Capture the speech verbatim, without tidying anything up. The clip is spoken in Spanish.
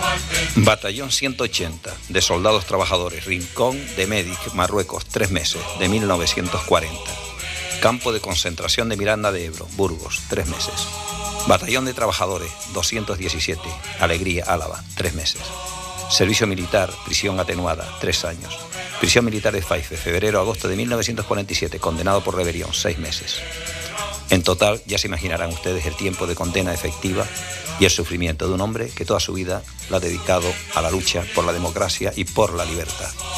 Batallón ciento ochenta de soldados trabajadores, Rincón de Médic, Marruecos, tres meses, de mil novecientos cuarenta. Campo de concentración de Miranda de Ebro, Burgos, tres meses. Batallón de trabajadores, doscientos diecisiete, Alegría, Álava, tres meses. Servicio militar, prisión atenuada, tres años. Prisión militar de Faife, febrero a agosto de mil novecientos cuarenta y siete, condenado por rebelión, seis meses. En total, ya se imaginarán ustedes el tiempo de condena efectiva y el sufrimiento de un hombre que toda su vida la ha dedicado a la lucha por la democracia y por la libertad.